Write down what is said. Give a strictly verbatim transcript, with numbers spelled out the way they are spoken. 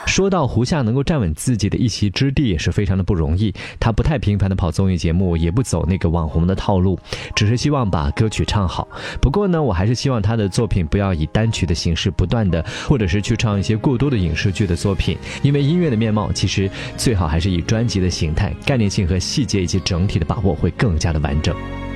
说到胡夏能够站稳自己的一席之地也是非常的不容易，他不太频繁的跑综艺节目，也不走那个网红的套路，只是希望把歌曲唱好。不过呢，我还是希望他的作品不要以单曲的形式不断的，或者是去唱一些过多的影视剧的作品，因为音乐的面貌其实最好还是以专辑的形态、概念性和细节以及整体的把握会更加的完整。